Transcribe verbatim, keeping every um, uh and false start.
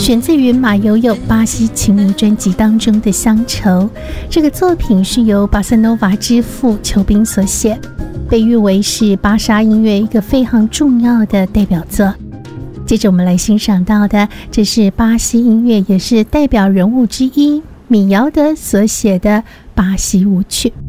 选自于马友友巴西情迷专辑当中的乡愁。这个作品是由巴塞诺瓦之父裘宾所写，被誉为是巴沙音乐一个非常重要的代表作。接着我们来欣赏到的，这是巴西音乐也是代表人物之一米尧德所写的巴西舞曲。